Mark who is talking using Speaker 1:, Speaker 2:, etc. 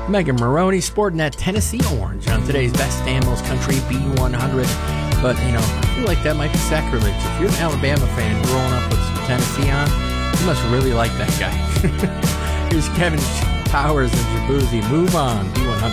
Speaker 1: Megan Maroney sporting that Tennessee orange on today's Best and Most Country B100. But, I feel like that might be sacrilege. If you're an Alabama fan growing up with some Tennessee on, you must really like that guy. Here's Kevin Powers and Jabouzi. Move on, B100.